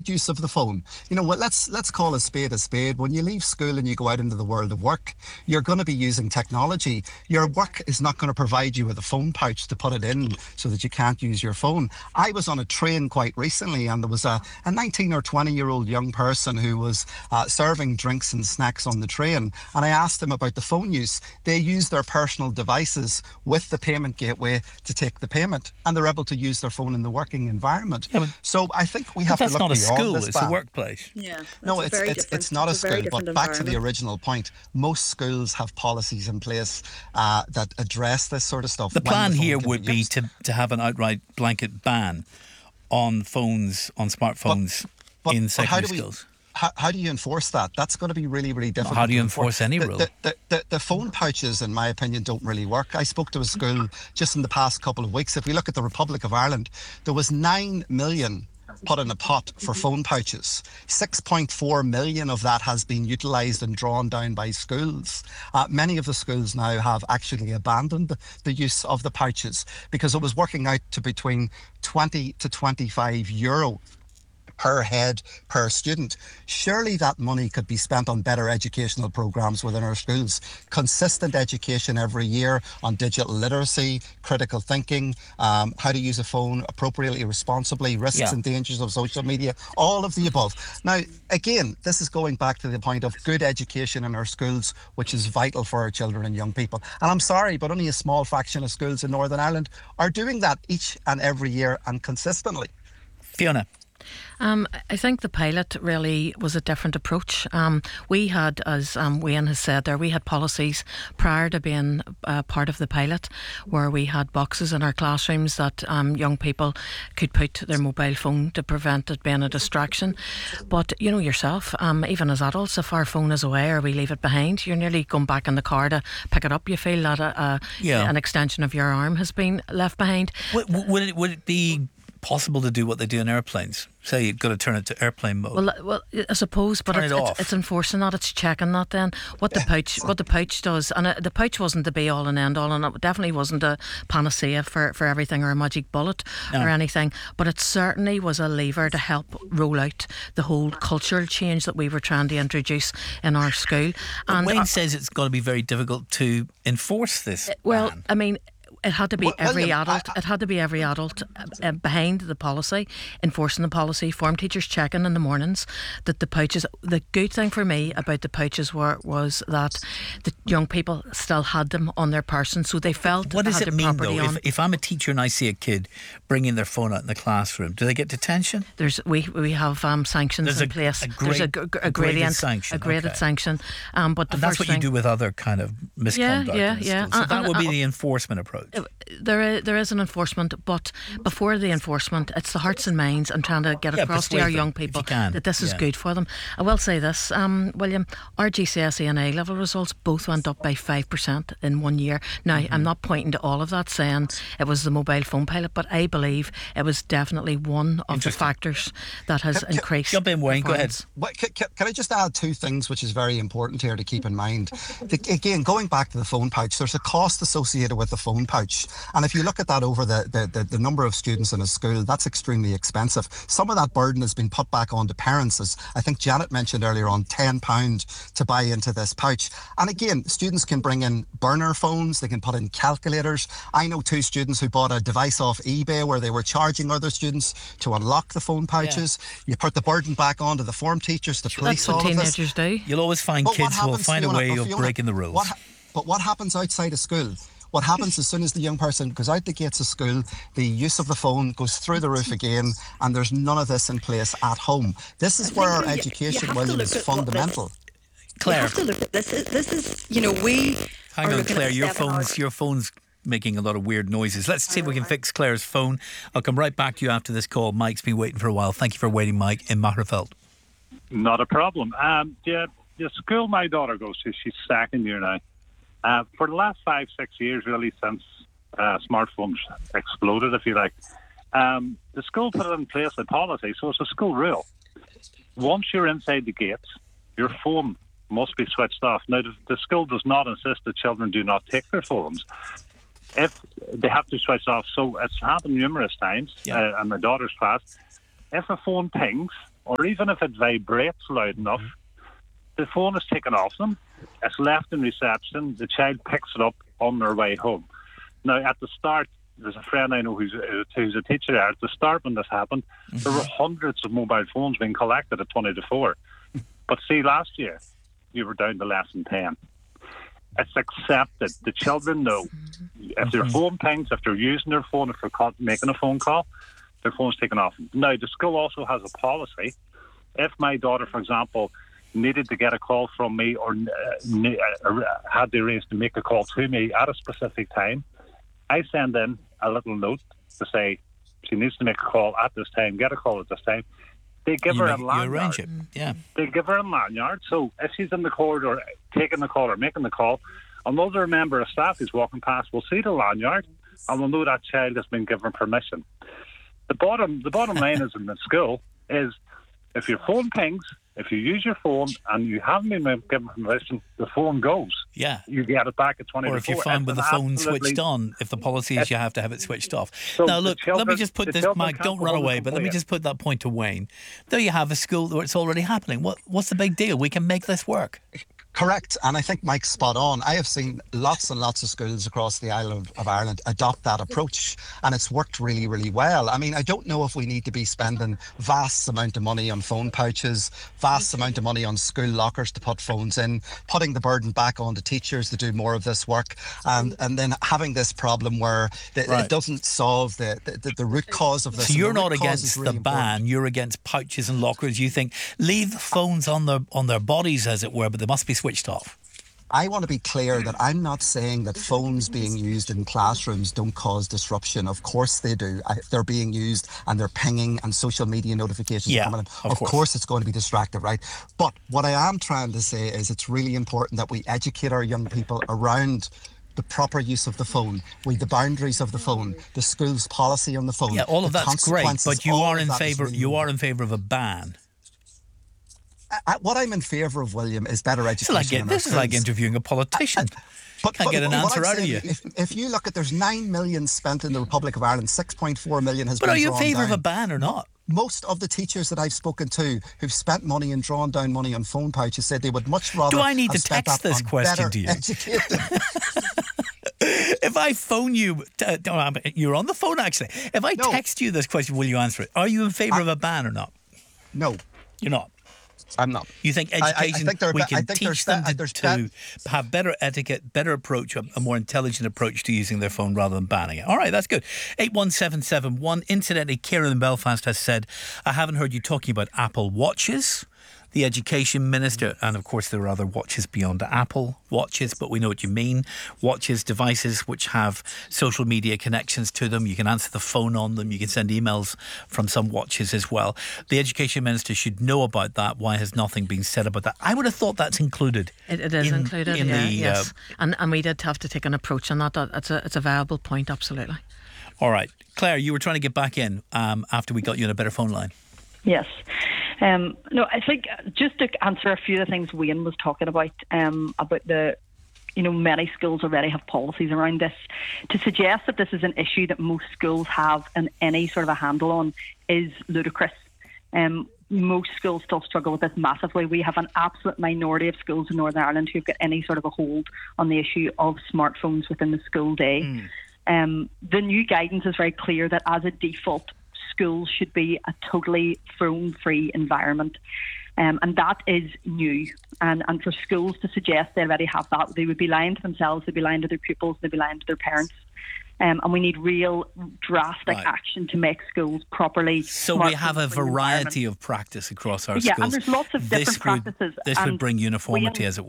good use of the phone. You know what? Let's call a spade a spade. When you leave school and you go out into the world of work, you're going to be using technology. Your work is not going to provide you with a phone pouch to put it in so that you can't use your phone. I was on a train quite recently, and there was a 19 or 20-year-old young person who was serving drinks and snacks on the train, and I asked them about the phone use. They use their personal devices with the payment gateway to take the payment, and they're able to use their phone in the working environment. Yeah, so I think we have to look beyond this. That's not a school, it's a workplace. Yeah. No, it's not a school, but back to the original point, most schools have policies in place that address this sort of stuff. The plan here would be to have an outright blanket ban on phones, on smartphones in secondary schools. How do you enforce that? That's going to be really, really difficult. How do you enforce any rule? The phone pouches, in my opinion, don't really work. I spoke to a school just in the past couple of weeks. If we look at the Republic of Ireland, there was 9 million put in a pot for phone pouches. 6.4 million of that has been utilised and drawn down by schools. Many of the schools now have actually abandoned the use of the pouches because it was working out to between 20 to 25 euro per head, per student. Surely that money could be spent on better educational programmes within our schools. Consistent education every year on digital literacy, critical thinking, how to use a phone appropriately, responsibly, risks and dangers of social media, all of the above. Now, again, this is going back to the point of good education in our schools, which is vital for our children and young people. And I'm sorry, but only a small fraction of schools in Northern Ireland are doing that each and every year and consistently. Fiona? I think the pilot really was a different approach. We had, as Wayne has said there, we had policies prior to being part of the pilot where we had boxes in our classrooms that young people could put their mobile phone to prevent it being a distraction. But you know yourself, even as adults, if our phone is away or we leave it behind, you're nearly going back in the car to pick it up. You feel that an extension of your arm has been left behind. Would it be possible to do what they do in airplanes? Say you've got to turn it to airplane mode. Well, I suppose, but it's enforcing that. It's checking that. Then what the pouch does, and the pouch wasn't the be all and end all, and it definitely wasn't a panacea for everything or a magic bullet or anything. But it certainly was a lever to help roll out the whole cultural change that we were trying to introduce in our school. And Wayne says it's going to be very difficult to enforce this. Well, ban. I mean, it had to be every adult. It had to be every adult behind the policy, enforcing the policy. Form teachers checking in the mornings that the pouches. The good thing for me about the pouches was that the young people still had them on their person, so they felt. What does it mean though? If I'm a teacher and I see a kid bringing their phone out in the classroom, do they get detention? We have sanctions in place. There's a gradient sanction. A graded sanction. But that's what you do with other kind of misconduct. Yeah. So that would be the enforcement approach. There is an enforcement, but before the enforcement, it's the hearts and minds and trying to get across to our young people that this is good for them. I will say this, William, our GCSE and A-level results both went up by 5% in 1 year. Now, I'm not pointing to all of that saying it was the mobile phone pilot, but I believe it was definitely one of the factors that has increased. Jump in, Wayne, go ahead. Can I just add two things which is very important here to keep in mind? Again, going back to the phone pouch, there's a cost associated with the phone pouch. And if you look at that over the number of students in a school, that's extremely expensive. Some of that burden has been put back onto parents, as I think Janet mentioned earlier on, £10 to buy into this pouch. And again, students can bring in burner phones, they can put in calculators. I know 2 students who bought a device off eBay where they were charging other students to unlock the phone pouches. You put the burden back onto the form teachers to police all of this. That's what teenagers do. You'll always find kids who will find a way of breaking the rules. But what happens outside of school? What happens as soon as the young person goes out the gates of school, the use of the phone goes through the roof again, and there's none of this in place at home. This is where our education, William, is fundamental. Claire. You have to look at this. This is, we Hang on, Claire, your phone's making a lot of weird noises. Let's see if we can fix Claire's phone. I'll come right back to you after this call. Mike's been waiting for a while. Thank you for waiting, Mike, in Magherafelt. Not a problem. The school my daughter goes to, she's second year now. For the last 5-6 years, really, since smartphones exploded, if you like, the school put in place a policy, so it's a school rule. Once you're inside the gates, your phone must be switched off. Now, the school does not insist that children do not take their phones. If they have to switch off, so it's happened numerous times in my daughter's class. If a phone pings or even if it vibrates loud enough, the phone is taken off them. It's left in reception. The child picks it up on their way home. Now, at the start, there's a friend I know who's a teacher there. At the start when this happened, there were hundreds of mobile phones being collected at 20 to 4. But see, last year, you were down to less than 10. It's accepted. The children know. If their phone pings, if they're using their phone, if they're making a phone call, their phone's taken off. Now, the school also has a policy. If my daughter, for example, needed to get a call from me or had the arranged to make a call to me at a specific time, I send in a little note to say she needs to make a call at this time, get a call at this time. They give her a lanyard. You arrange it, yeah. They give her a lanyard. So if she's in the corridor taking the call or making the call, another member of staff who's walking past will see the lanyard and will know that child has been given permission. The bottom line is in the school is if your phone pings, if you use your phone and you haven't been given permission, the phone goes. Yeah. You get it back at 20 Or to if you're 4. fine with the phone Absolutely. switched on, if the policy is you have to have it switched off. So now, the look, let children- me just put the this, children Mike, can't don't go run home and away, but let me complain. just put that point to Wayne. There you have a school where it's already happening. What's the big deal? We can make this work. Correct, and I think Mike's spot on. I have seen lots and lots of schools across the island of Ireland adopt that approach, and it's worked really, really well. I mean, I don't know if we need to be spending vast amount of money on phone pouches, vast amount of money on school lockers to put phones in, putting the burden back on the teachers to do more of this work, and then having this problem where it doesn't solve the root cause of this. So And you're the not root cause against is the really important. ban, you're against pouches and lockers. You think leave the phones on their bodies, as it were, but they must be switched off. I want to be clear that I'm not saying that phones being used in classrooms don't cause disruption. Of course they do. If they're being used and they're pinging and social media notifications are coming in, of course it's going to be distracted, right? But what I am trying to say is it's really important that we educate our young people around the proper use of the phone, the boundaries of the phone, the school's policy on the phone. Yeah, all of the that's great, consequences, but you all are of in that is favour. really You are important. in favour of a ban. What I'm in favour of, William, is better education. This is like interviewing a politician. Can't get an what answer I'm out of saying, you. If you look at, there's 9 million spent in the Republic of Ireland, 6.4 million has But been are you in drawn favour of down. a ban or not? Most of the teachers that I've spoken to who've spent money and drawn down money on phone pouches said they would much rather. Do I need have to spent text that this on question better to you? educated- If I phone you, you're on the phone actually. If I No. text you this question, will you answer it? Are you in favour of a ban or not? No, You're not. I'm not. You think I education, think there are we be- I can think teach there's them there's to have better etiquette, better approach, a more intelligent approach to using their phone rather than banning it. All right, that's good. 81771. Incidentally, Kieran in Belfast has said, I haven't heard you talking about Apple Watches. The Education Minister, and of course there are other watches beyond Apple watches, but we know what you mean. Watches, devices which have social media connections to them. You can answer the phone on them. You can send emails from some watches as well. The Education Minister should know about that. Why has nothing been said about that? I would have thought that's included. It is included, in yes. And we did have to take an approach on that. It's a viable point, absolutely. All right. Claire, you were trying to get back in after we got you on a better phone line. Yes. No, I think just to answer a few of the things Wayne was talking about the, many schools already have policies around this. To suggest that this is an issue that most schools have and any sort of a handle on is ludicrous. Most schools still struggle with this massively. We have an absolute minority of schools in Northern Ireland who've got any sort of a hold on the issue of smartphones within the school day. The new guidance is very clear that as a default, schools should be a totally phone-free environment. And that is new. And for schools to suggest they already have that, they would be lying to themselves, they'd be lying to their pupils, they'd be lying to their parents. And we need real drastic action to make schools properly. So we have a variety of practice across our schools. Yeah, and there's lots of different practices. This would bring uniformity, as it were.